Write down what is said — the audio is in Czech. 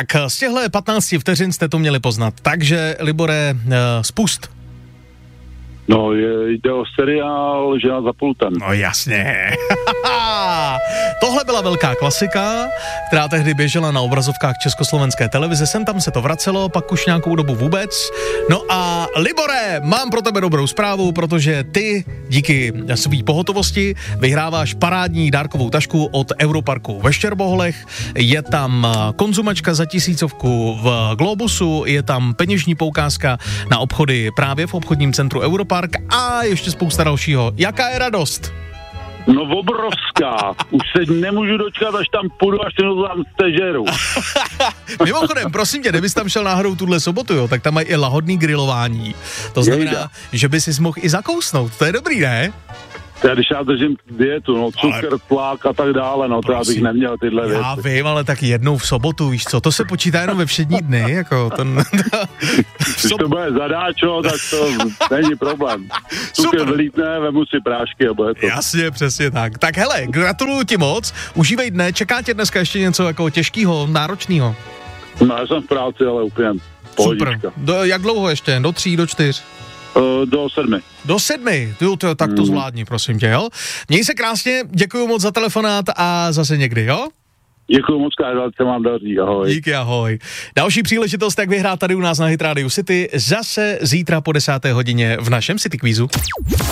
z těchto 15 vteřin jste to měli poznat. Takže, Libore, spust. No, jde o seriál Žena za pultem. No jasně. Tohle byla velká klasika, která tehdy běžela na obrazovkách československé televize. Sem tam se to vracelo, pak už nějakou dobu vůbec. No a Libore, mám pro tebe dobrou zprávu, protože ty díky svý pohotovosti vyhráváš parádní dárkovou tašku od Europarku ve Štěrboholech. Je tam konzumačka za 1000 v Globusu, je tam peněžní poukázka na obchody právě v obchodním centru Europark a ještě spousta dalšího. Jaká je radost? No obrovská. Už se nemůžu dočkat, až tam půjdu, až to tam stežeru. Mimochodem, prosím tě, kdybys tam šel náhodou tuhle sobotu, jo, tak tam mají i lahodný grilování. To znamená, že by si mohl i zakousnout. To je dobrý, ne? Když já držím dietu, no, cukr, tlak a tak dále, no, to já bych neměl tyhle věci. Já vím, ale tak jednou v sobotu, víš co, to se počítá jenom ve všední dny, jako Když to bude zadáčo, tak to není problém. Cukr vylítne, vemu si prášky a bude to. Jasně, přesně tak. Tak hele, gratuluju ti moc, užívej dne, čeká tě dneska ještě něco jako těžkýho, náročného? No, já jsem v práci, ale úplně pohodička. Super. Jak dlouho ještě? Do 3, do 4? Do 7. Do 7? Tak to zvládni, prosím tě, jo? Měj se krásně, děkuju moc za telefonát a zase někdy, jo? Děkuju moc, krát se vám daří, ahoj. Díky, ahoj. Další příležitost, jak vyhrát tady u nás na Hit Radio City, zase zítra po 10. hodině v našem City Quizu.